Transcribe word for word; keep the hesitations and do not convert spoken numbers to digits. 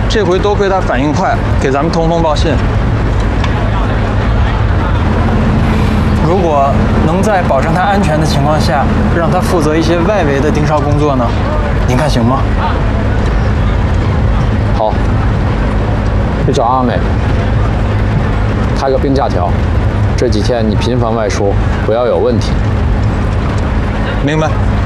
这回多亏他反应快，给咱们通风报信。如果能在保证他安全的情况下，让他负责一些外围的盯梢工作呢？您看行吗？ 好，你找阿美，开个病假条，这几天你频繁外出，不要有问题。 明白。